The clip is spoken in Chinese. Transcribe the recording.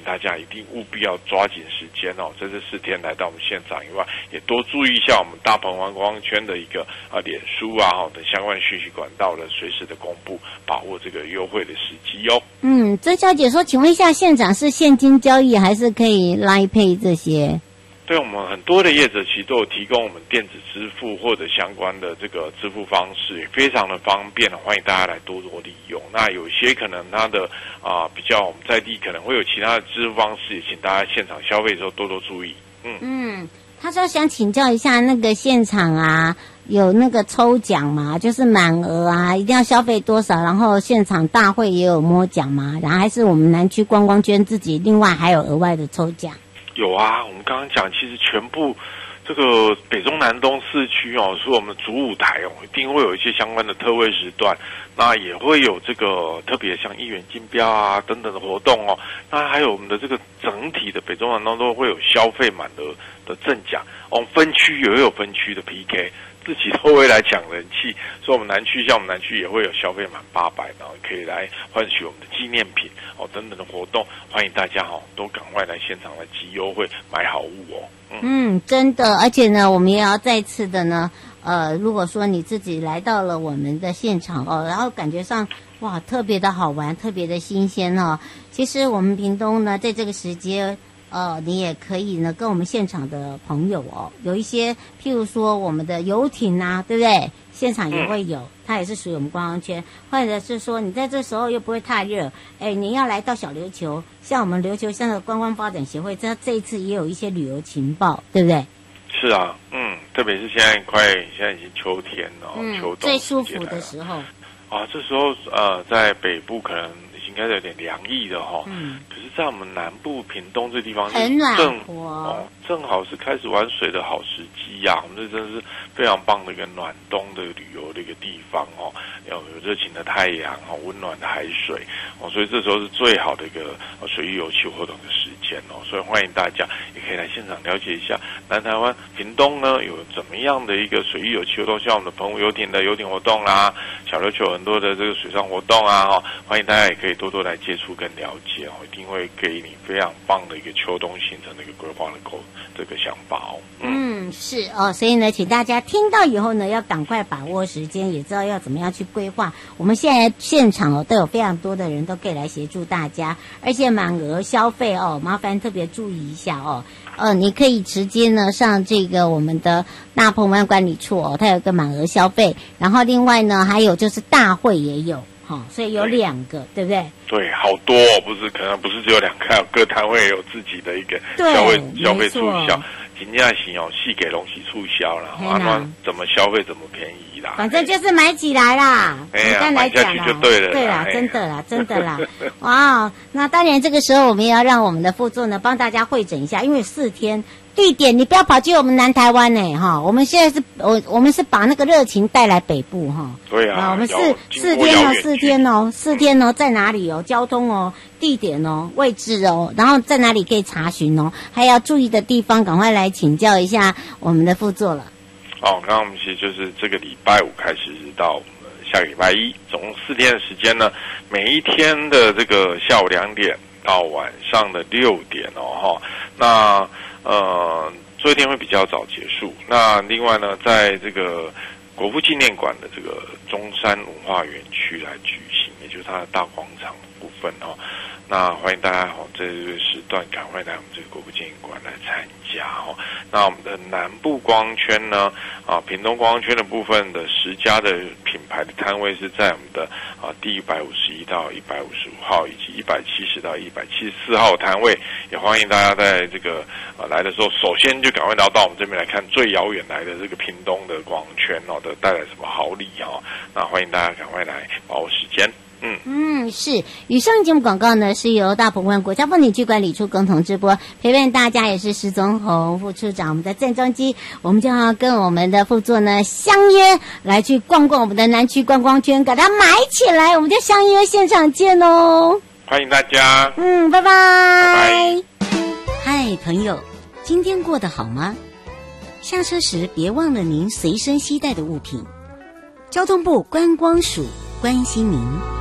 大家一定务必要抓紧时间哦，在这4天来到我们现场以外，也多注意一下我们大鹏湾观光圈的一个脸书等相关讯息管道的随时的公布，把握这个优惠的时机哦。 曾小姐说，请问一下，现场是现金交易还是可以Line Pay这些？ 对，我们很多的业者其实都有提供我们电子支付或者相关的这个支付方式，也非常的方便，欢迎大家来多多利用。那有些可能它的比较我们在地可能会有其他的支付方式，也请大家现场消费的时候多多注意。 他说想请教一下，那个现场有那个抽奖吗？就是满额一定要消费多少，然后现场大会也有摸奖吗？然后还是我们南区观光圈自己另外还有额外的抽奖？ 有啊，我们刚刚讲，其实全部这个北中南东4区是我们的主舞台一定会有一些相关的特惠时段，那也会有这个特别像议员竞标等等的活动那还有我们的这个整体的北中南东都会有消费满额的赠奖分区也会有分区的 PK。自己都会来抢人气，所以我们南区也会有消费满800，然后可以来换取我们的纪念品等等的活动，欢迎大家都赶快来现场来集优惠买好物真的，而且呢，我们也要再次的呢，如果说你自己来到了我们的现场然后感觉上哇特别的好玩，特别的新鲜其实我们屏东呢，在这个时间。你也可以呢，跟我们现场的朋友有一些，譬如说我们的游艇对不对？现场也会有，它也是属于我们观光圈，或者是说你在这时候又不会太热，你要来到小琉球，像我们琉球乡的观光发展协会，这一次也有一些旅游情报，对不对？ 是啊，特别是现在已经秋天了，秋冬最舒服的时候这时候在北部可能应该有点凉意的可是在我们南部屏东这地方很暖和正好是开始玩水的好时机我们这真的是非常棒的一个暖冬的旅游的一个地方有热情的太阳温暖的海水所以这时候是最好的一个水域游憩活动的时间所以欢迎大家也可以来现场了解一下南台湾屏东呢有怎么样的一个水域游憩活动，像我们的澎湖游艇的游艇活动啦，小琉球很多的这个水上活动欢迎大家也可以多多来接触跟了解一定会给你非常棒的一个秋冬行程的一个规划的这个想法是所以呢，请大家听到以后呢，要赶快把握时间，也知道要怎么样去规划。我们现在现场都有非常多的人都可以来协助大家，而且满额消费麻烦特别注意一下你可以直接呢上这个我们的大鹏湾管理处它有个满额消费，然后另外呢还有就是大会也有所以有2个，对不对？ 对，好多可能不是只有2个，各摊位也有自己的一个消费促销，真正是细给东西促销啦，怎么消费怎么便宜啦， 反正就是买起来啦， 买下去就对了， 对啦，真的啦，哇！那当然这个时候我们也要让我们的副座呢帮大家会诊一下，因为4天。地点你不要跑去我们南台湾我们现在是我们是把那个热情带来北部对啊， 我们4天在哪里交通地点位置然后在哪里可以查询还要注意的地方，赶快来请教一下我们的副座了。 刚刚我们其实就是这个礼拜5开始到我们下个礼拜1，总共4天的时间呢，每一天的这个下午2点到晚上的6点那最后一天会比较早结束。那另外呢，在这个国父纪念馆的这个中山文化园区来举行，也就是它的大广场部分那欢迎大家在这个时段赶快来我们这个国父纪念馆来参加那我们的南部光圈呢屏东光圈的部分的10家的品牌的摊位是在我们的第151到155号以及170到174号摊位，也欢迎大家在这个来的时候，首先就赶快到我们这边来看最遥远来的这个屏东的光圈的带来什么好礼那欢迎大家赶快来把握时间。 是。以上节目广告呢是由大鹏湾国家风景区管理处共同直播，陪伴大家也是施宗宏副处长。我们在郑中基，我们就要跟我们的副座呢相约来去逛逛我们的南区观光圈，给它买起来。我们就相约现场见欢迎大家。 拜拜。 拜拜。 嗨，朋友，今天过得好吗？下车时别忘了您随身携带的物品。交通部观光署关心您。